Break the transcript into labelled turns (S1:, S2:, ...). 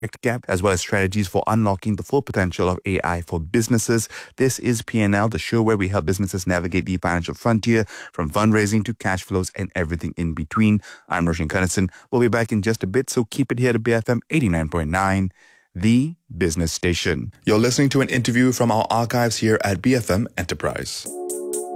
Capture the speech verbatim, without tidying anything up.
S1: gap, as well as strategies for unlocking the full potential of A I for businesses. This is P and L, the show where we help businesses navigate the financial frontier from fundraising to cash flows and everything in between. I'm Roshan Kanesan. We'll be back in just a bit, so keep it here to B F M eighty-nine point nine, the business station. You're listening to an interview from our archives here at B F M Enterprise.